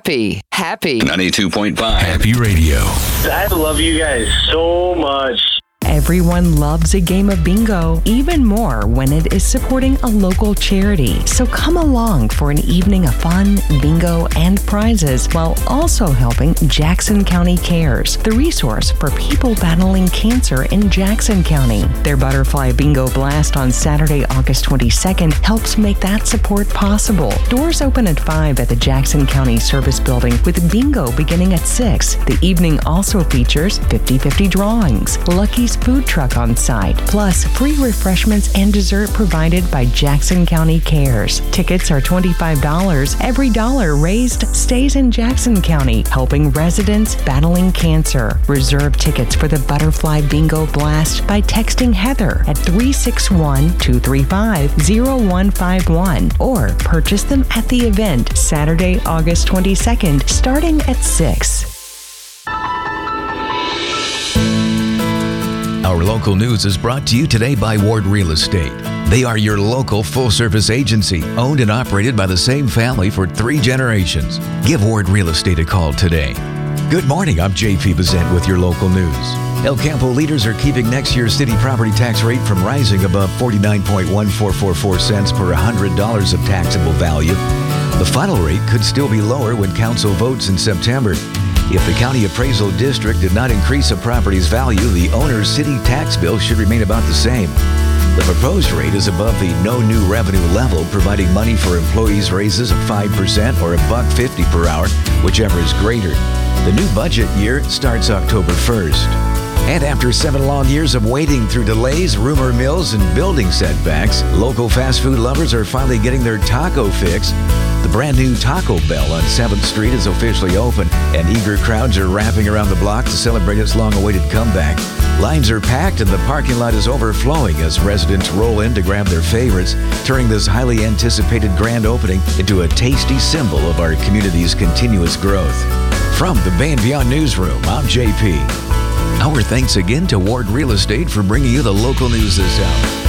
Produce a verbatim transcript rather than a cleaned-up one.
Happy, happy. ninety-two point five Happy Radio. I love you guys so much. Everyone loves a game of bingo, even more when it is supporting a local charity. So come along for an evening of fun, bingo, and prizes while also helping Jackson County Cares, the resource for people battling cancer in Jackson County. Their Butterfly Bingo Blast on Saturday, August twenty-second helps make that support possible. Doors open at five at the Jackson County Service Building with bingo beginning at six. The evening also features fifty-fifty drawings, Lucky's food truck on site, plus free refreshments and dessert provided by Jackson County Cares. Tickets are twenty-five dollars. Every dollar raised stays in Jackson County, helping residents battling cancer. Reserve tickets for the Butterfly Bingo Blast by texting Heather at three six one, two three five, zero one five one or purchase them at the event Saturday, August twenty-second, starting at six. Our local news is brought to you today by Ward Real Estate. They are your local full-service agency, owned and operated by the same family for three generations. Give Ward Real Estate a call today. Good morning, I'm J P Bazant with your local news. El Campo leaders are keeping next year's city property tax rate from rising above forty-nine point one four four four cents per one hundred dollars of taxable value. The final rate could still be lower when council votes in September. If the county appraisal district did not increase a property's value, the owner's city tax bill should remain about the same. The proposed rate is above the no new revenue level, providing money for employees' raises of five percent or a buck fifty per hour, whichever is greater. The new budget year starts October first. And after seven long years of waiting through delays, rumor mills, and building setbacks, local fast food lovers are finally getting their taco fix. The brand new Taco Bell on seventh street is officially open, and eager crowds are wrapping around the block to celebrate its long-awaited comeback. Lines are packed and the parking lot is overflowing as residents roll in to grab their favorites, turning this highly anticipated grand opening into a tasty symbol of our community's continuous growth. From the Bay and Beyond Newsroom, I'm J P. Our thanks again to Ward Real Estate for bringing you the local news this hour.